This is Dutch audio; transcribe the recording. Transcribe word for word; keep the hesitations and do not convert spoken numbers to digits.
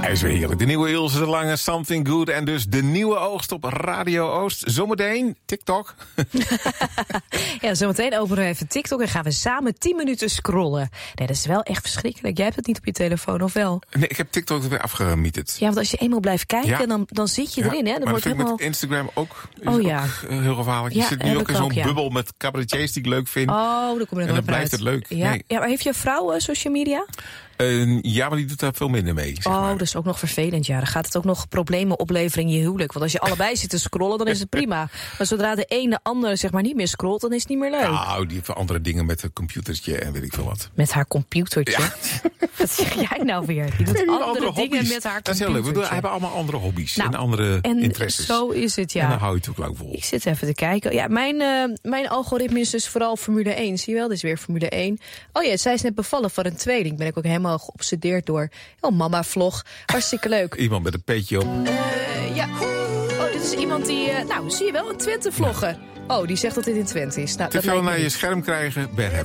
Hij is weer heerlijk. De nieuwe Ilse de Lange, Something Good. En dus de nieuwe oogst op Radio Oost. Zometeen TikTok. Ja, zometeen openen we even TikTok en gaan we samen tien minuten scrollen. Nee, dat is wel echt verschrikkelijk. Jij hebt het niet op je telefoon, of wel? Nee, ik heb TikTok weer afgemieterd. Ja, want als je eenmaal blijft kijken, ja. dan, dan zit je ja, erin. Hè? Dan maar wordt dat vind helemaal... ik met Instagram ook, is oh, ja. ook uh, heel gevaarlijk. Je ja, zit nu ook in zo'n ook, ja. bubbel met cabaretiers die ik leuk vind. Oh, dan kom je er en dan nooit blijft uit. het leuk. Ja. Nee. Ja, maar heeft je vrouw uh, social media? Uh, ja, maar die doet daar veel minder mee. Zeg oh, maar. dat is ook nog vervelend. Ja, dan gaat het ook nog problemen opleveren in je huwelijk. Want als je allebei zit te scrollen, dan is het prima. Maar zodra de een de ander zeg maar niet meer scrolt, dan is het niet meer leuk. Nou, die heeft andere dingen met een computertje en weet ik veel wat. Met haar computertje? Ja. Wat zeg jij nou weer? Die doet nee, andere, andere dingen hobby's. met haar computertje. Dat is heel leuk. We doen, hebben allemaal andere hobby's nou, en andere en interesses. Zo is het, ja. En dan hou je het ook leuk vol. Ik zit even te kijken. Ja, mijn, uh, mijn algoritme is dus vooral Formule één. Zie je wel? Dit is weer Formule één. Oh ja, zij is net bevallen van een tweeling. Ben ik ook helemaal geobsedeerd door. Oh, mama-vlog. Hartstikke leuk. Iemand met een petje op. Uh, ja. Oh, dit is iemand die... Uh, nou, zie je wel? Een Twente-vlogger. Oh, die zegt dat dit in Twente is. Nou, Te veel naar je scherm krijgen, ben hem.